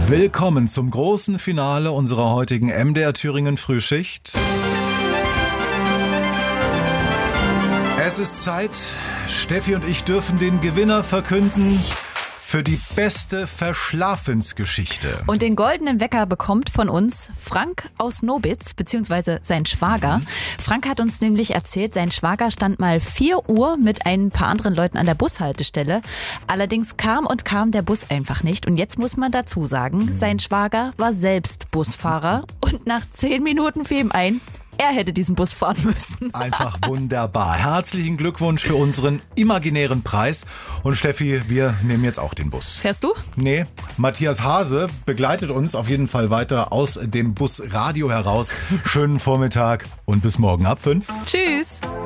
Willkommen zum großen Finale unserer heutigen MDR Thüringen Frühschicht. Es ist Zeit, Steffi und ich dürfen den Gewinner verkünden für die beste Verschlafensgeschichte. Und den goldenen Wecker bekommt von uns Frank aus Nobitz, beziehungsweise sein Schwager. Frank hat uns nämlich erzählt, sein Schwager stand mal 4 Uhr mit ein paar anderen Leuten an der Bushaltestelle. Allerdings kam der Bus einfach nicht. Und jetzt muss man dazu sagen, sein Schwager war selbst Busfahrer. Und nach 10 Minuten fiel ihm ein, er hätte diesen Bus fahren müssen. Einfach wunderbar. Herzlichen Glückwunsch für unseren imaginären Preis. Und Steffi, wir nehmen jetzt auch den Bus. Fährst du? Nee, Matthias Hase begleitet uns auf jeden Fall weiter aus dem Busradio heraus. Schönen Vormittag und bis morgen ab 5. Tschüss.